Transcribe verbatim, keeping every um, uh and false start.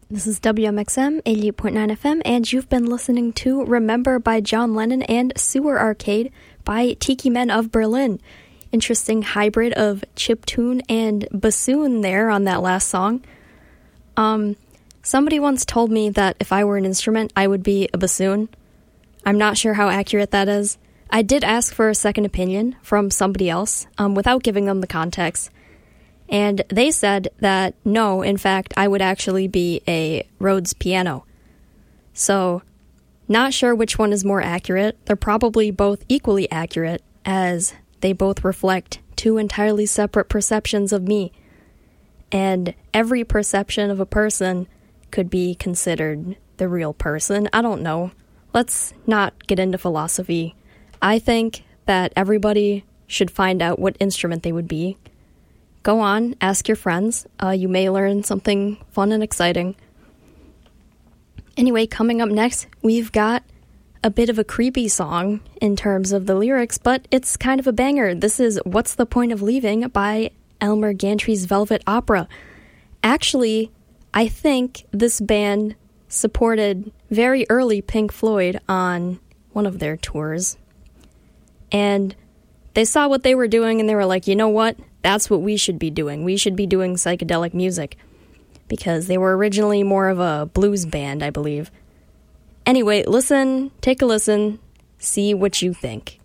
This is W M X M eighty-eight point nine F M, and you've been listening to Remember by John Lennon and Sewer Arcade by Tiki Men of Berlin. Interesting hybrid of chiptune and bassoon there on that last song. Um, somebody once told me that if I were an instrument, I would be a bassoon. I'm not sure how accurate that is. I did ask for a second opinion from somebody else, um, without giving them the context. And they said that, no, in fact, I would actually be a Rhodes piano. So, not sure which one is more accurate. They're probably both equally accurate, as they both reflect two entirely separate perceptions of me. And every perception of a person could be considered the real person. I don't know. Let's not get into philosophy. I think that everybody should find out what instrument they would be. Go on, ask your friends. Uh, you may learn something fun and exciting. Anyway, coming up next, we've got a bit of a creepy song in terms of the lyrics, but it's kind of a banger. This is What's the Point of Leaving by Elmer Gantry's Velvet Opera. Actually, I think this band supported very early Pink Floyd on one of their tours. And they saw what they were doing and they were like, you know what? That's what we should be doing. We should be doing psychedelic music. Because they were originally more of a blues band, I believe. Anyway, listen, take a listen, see what you think.